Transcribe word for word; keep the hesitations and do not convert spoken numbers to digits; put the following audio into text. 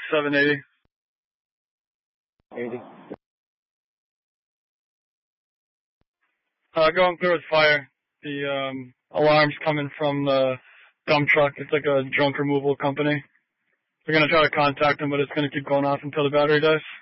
seven eighty. eighty. Uh, going through with fire. The um, alarm's coming from the dump truck. It's like a junk removal company. We're going to try to contact them, but it's going to keep going off until the battery dies.